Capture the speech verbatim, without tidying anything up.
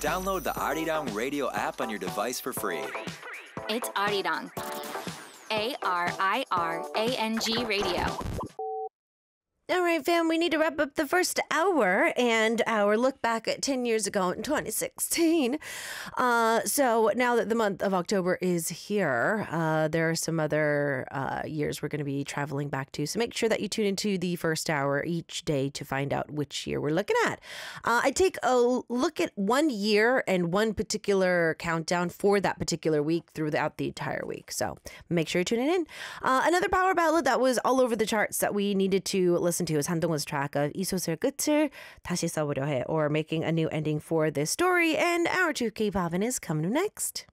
Download the Arirang radio app on your device for free. It's Arirang. A R I R A N G Radio. All right, fam, we need to wrap up the first hour and our look back at ten years ago in twenty sixteen. Uh, so now that the month of October is here, uh, there are some other uh, years we're going to be traveling back to. So make sure that you tune into the first hour each day to find out which year we're looking at. Uh, I take a look at one year and one particular countdown for that particular week throughout the entire week. So make sure you tune in. Uh, another power ballad that was all over the charts that we needed to listen to is 한동훈's track of 이소설 끝을 다시 써보려 해, or making a new ending for this story. And our two K-popin is coming up next.